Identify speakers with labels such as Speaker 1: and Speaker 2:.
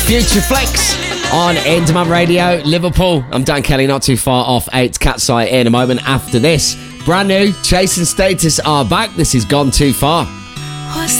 Speaker 1: Future Flex on Indie Radio, Liverpool. I'm Dan Kelly, not too far off 8's Cat's Eye in a moment after this. Brand new, Chase and Status are back. This is Gone Too Far.